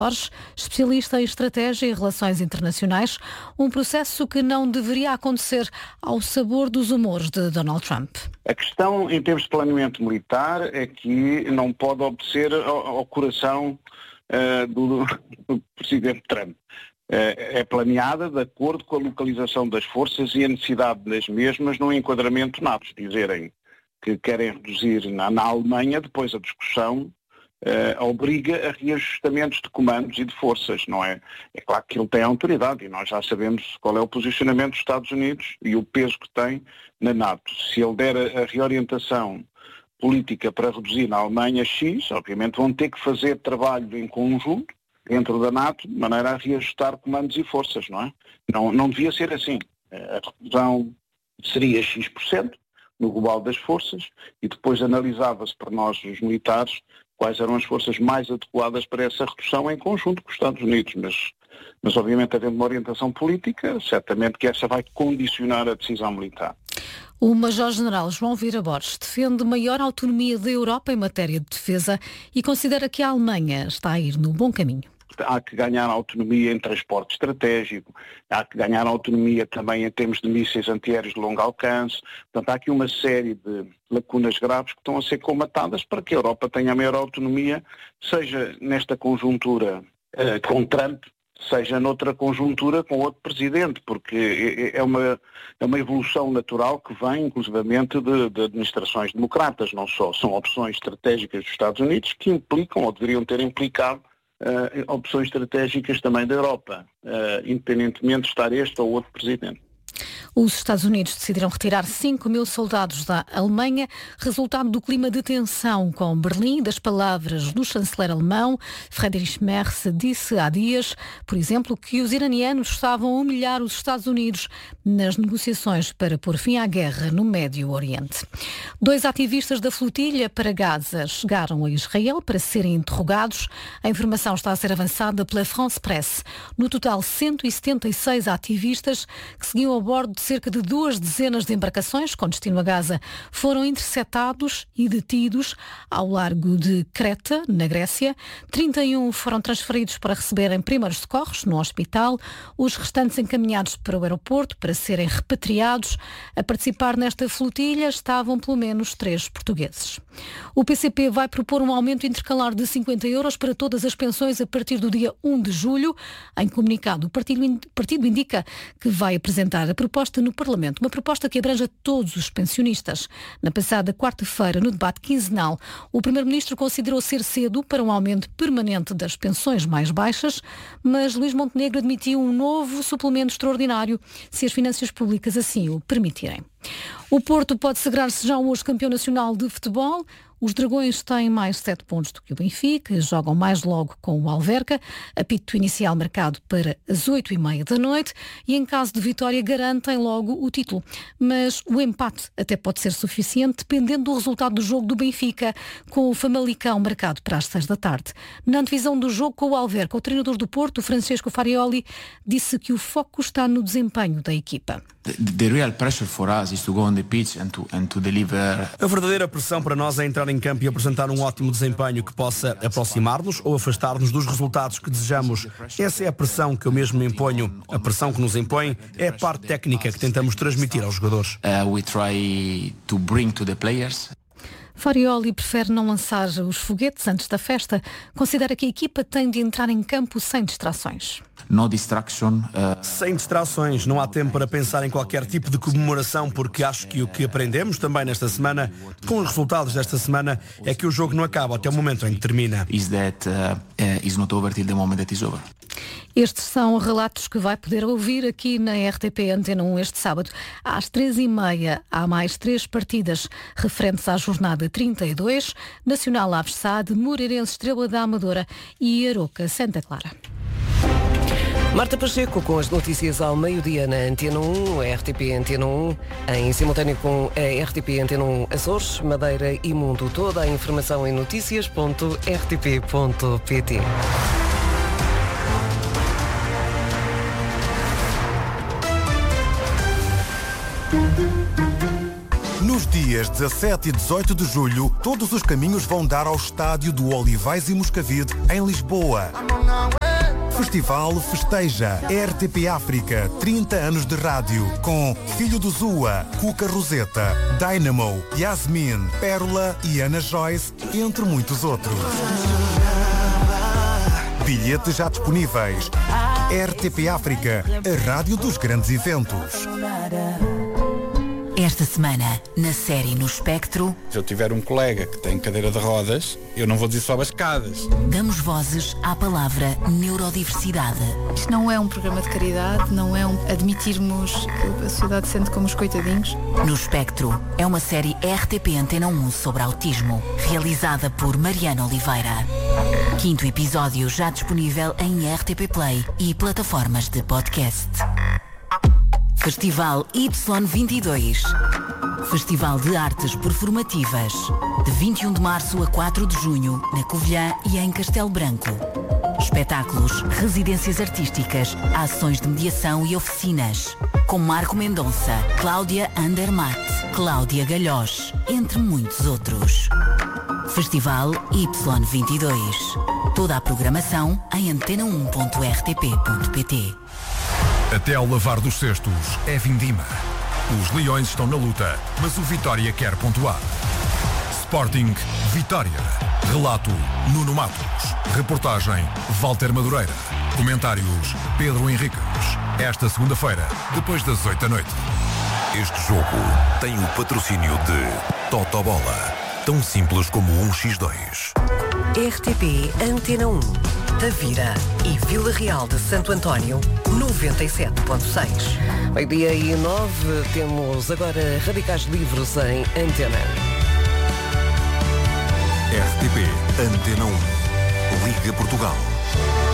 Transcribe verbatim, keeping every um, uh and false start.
Borges, especialista em estratégia e relações internacionais, um processo que não deveria acontecer ao sabor dos humores de Donald Trump. A questão em termos de planeamento militar é que não pode obedecer ao, ao coração uh, do, do presidente Trump. Uh, é planeada de acordo com a localização das forças e a necessidade das mesmas no enquadramento NATO. Dizerem que querem reduzir na, na Alemanha, depois a discussão Uh, obriga a reajustamentos de comandos e de forças, não é? É claro que ele tem autoridade e nós já sabemos qual é o posicionamento dos Estados Unidos e o peso que tem na NATO. Se ele der a, a reorientação política para reduzir na Alemanha X, obviamente vão ter que fazer trabalho em conjunto dentro da NATO, de maneira a reajustar comandos e forças, não é? Não, não devia ser assim. A redução seria X por cento no global das forças e depois analisava-se por nós, os militares, quais eram as forças mais adequadas para essa redução em conjunto com os Estados Unidos, mas, mas obviamente havendo uma orientação política, certamente que essa vai condicionar a decisão militar. O Major-General João Vieira Borges defende maior autonomia da Europa em matéria de defesa e considera que a Alemanha está a ir no bom caminho. Há que ganhar autonomia em transporte estratégico, há que ganhar autonomia também em termos de mísseis antiaéreos de longo alcance. Portanto, há aqui uma série de lacunas graves que estão a ser comatadas para que a Europa tenha maior autonomia, seja nesta conjuntura uh, com Trump, seja noutra conjuntura com outro presidente, porque é uma, é uma evolução natural que vem, inclusivamente, de, de administrações democratas, não só. São opções estratégicas dos Estados Unidos que implicam, ou deveriam ter implicado, Uh, opções estratégicas também da Europa, uh, independentemente de estar este ou outro presidente. Os Estados Unidos decidiram retirar cinco mil soldados da Alemanha, resultado do clima de tensão com Berlim, das palavras do chanceler alemão. Friedrich Merz disse há dias, por exemplo, que os iranianos estavam a humilhar os Estados Unidos nas negociações para pôr fim à guerra no Médio Oriente. Dois ativistas da flotilha para Gaza chegaram a Israel para serem interrogados. A informação está a ser avançada pela France Press. No total, cento e setenta e seis ativistas que seguiam a bordo de cerca de duas dezenas de embarcações com destino a Gaza foram interceptados e detidos ao largo de Creta, na Grécia. trinta e um foram transferidos para receberem primeiros socorros no hospital, os restantes encaminhados para o aeroporto para serem repatriados. A participar nesta flotilha estavam pelo menos três portugueses. O P C P vai propor um aumento intercalar de cinquenta euros para todas as pensões a partir do dia um de julho. Em comunicado, o partido, partido indica que vai apresentar a proposta no Parlamento, uma proposta que abranja todos os pensionistas. Na passada quarta-feira, no debate quinzenal, o Primeiro-Ministro considerou ser cedo para um aumento permanente das pensões mais baixas, mas Luís Montenegro admitiu um novo suplemento extraordinário, se as finanças públicas assim o permitirem. O Porto pode sagrar-se já hoje campeão nacional de futebol. Os Dragões têm mais sete pontos do que o Benfica, jogam mais logo com o Alverca, apito inicial marcado para as oito e meia da noite e em caso de vitória garantem logo o título. Mas o empate até pode ser suficiente dependendo do resultado do jogo do Benfica, com o Famalicão marcado para as seis da tarde. Na antevisão do jogo com o Alverca, o treinador do Porto, Francesco Farioli, disse que o foco está no desempenho da equipa. The real pressure for us is to go on the pitch and to and to deliver. A verdadeira pressão para nós é entrar em campo e apresentar um ótimo desempenho que possa aproximar-nos ou afastar-nos dos resultados que desejamos. Essa é a pressão que eu mesmo me imponho. A pressão que nos impõe é a parte técnica que tentamos transmitir aos jogadores. Uh, we try to bring to the players. Farioli prefere não lançar os foguetes antes da festa. Considera que a equipa tem de entrar em campo sem distrações. No distraction. Uh... Sem distrações. Não há tempo para pensar em qualquer tipo de comemoração, porque acho que o que aprendemos também nesta semana, com os resultados desta semana, é que o jogo não acaba até o momento em que termina. Is that uh, uh, is not over till the moment that is over. Estes são relatos que vai poder ouvir aqui na R T P Antena um este sábado. Às três e meia há mais três partidas referentes à jornada trinta e dois, Nacional Aves Sade, Moreirense Estrela da Amadora e Aroca Santa Clara. Marta Pacheco com as notícias ao meio-dia na Antena um, a R T P Antena um, em simultâneo com a R T P Antena um Açores, Madeira e Mundo. Toda a informação em notícias ponto r t p ponto p t. Nos dias dias dezassete e dezoito de julho, todos os caminhos vão dar ao estádio do Olivais e Moscavide, em Lisboa. Festival Festeja, R T P África, trinta anos de rádio, com Filho do Zua, Cuca Roseta, Dynamo, Yasmin, Pérola e Ana Joyce, entre muitos outros. Bilhetes já disponíveis. R T P África, a rádio dos grandes eventos. Esta semana, na série No Espectro... Se eu tiver um colega que tem cadeira de rodas, eu não vou dizer só as escadas. Damos vozes à palavra neurodiversidade. Isto não é um programa de caridade, não é um admitirmos que a sociedade se sente como os coitadinhos. No Espectro é uma série R T P Antena um sobre autismo, realizada por Mariana Oliveira. Quinto episódio já disponível em R T P Play e plataformas de podcast. Festival Y vinte e dois. Festival de Artes Performativas. De vinte e um de março a quatro de junho, na Covilhã e em Castelo Branco. Espetáculos, residências artísticas, ações de mediação e oficinas. Com Marco Mendonça, Cláudia Andermatt, Cláudia Galhós, entre muitos outros. Festival Y vinte e dois. Toda a programação em antena um ponto r t p ponto p t. Até ao lavar dos cestos é vindima. Os leões estão na luta, mas o Vitória quer pontuar. Sporting Vitória. Relato Nuno Matos. Reportagem Walter Madureira. Comentários Pedro Henriques. Esta segunda-feira, depois das oito da noite. Este jogo tem o patrocínio de Totobola. Tão simples como um por dois. R T P Antena um. Tavira e Vila Real de Santo António, noventa e sete ponto seis. Meio-dia e nove, temos agora Radicais Livres em Antena. R T P Antena um. Liga Portugal.